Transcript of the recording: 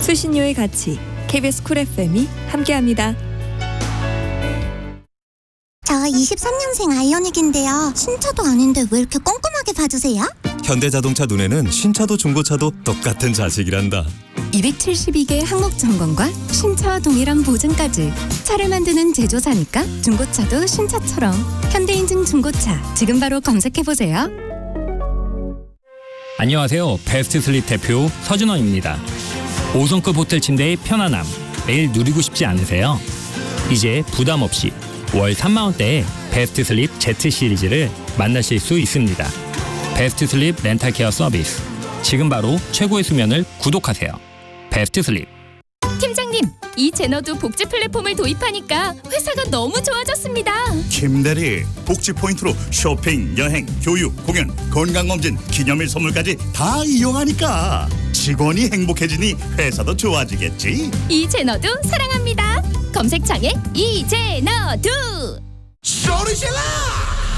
수신료의 가치 KBS 쿨 FM이 함께합니다. 저 23년생 아이오닉인데요. 신차도 아닌데 왜 이렇게 꼼꼼하게 봐주세요? 현대자동차 눈에는 신차도 중고차도 똑같은 자식이란다. 272개 항목 점검과 신차와 동일한 보증까지. 차를 만드는 제조사니까 중고차도 신차처럼. 현대인증 중고차 지금 바로 검색해보세요. 안녕하세요. 베스트슬립 대표 서준원입니다. 5성급 호텔 침대의 편안함 매일 누리고 싶지 않으세요? 이제 부담 없이 월 3만원대의 베스트슬립 Z 시리즈를 만나실 수 있습니다. 베스트슬립 렌탈케어 서비스. 지금 바로 최고의 수면을 구독하세요. 베스트슬립. 팀장님, 이 제너도 복지 플랫폼을 도입하니까 회사가 너무 좋아졌습니다. 김대리, 복지 포인트로 쇼핑, 여행, 교육, 공연, 건강검진, 기념일 선물까지 다 이용하니까 직원이 행복해지니 회사도 좋아지겠지. 이 제너도 사랑합니다. 검색창에 이 제너도. 소리질러!